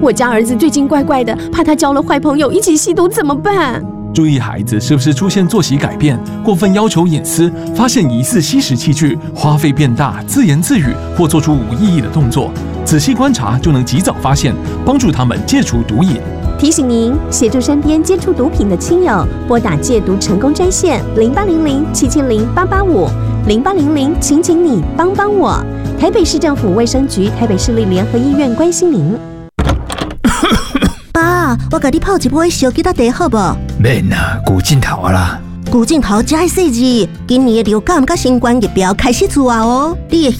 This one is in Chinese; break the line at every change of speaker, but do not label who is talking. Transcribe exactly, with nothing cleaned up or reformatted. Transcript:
我家儿子最近怪怪的，怕他交了坏朋友一起吸毒怎么办？
注意孩子是不是出现作息改变、过分要求隐私、发现疑似吸食器具、花费变大、自言自语或做出无意义的动作。仔细观察就能及早发现，帮助他们戒除毒瘾。
提醒您，协助身边接触毒品的亲友，拨打戒毒成功专线零八零零七七零八八五零八零零，请请你帮帮我。台北市政府卫生局、台北市立联合医院关心您。
爸，我给你泡一杯小吉他茶好不？
免啦，古镜头啊啦。
古镜头真细致，今年的流感甲新冠疫苗开始出啊哦，你的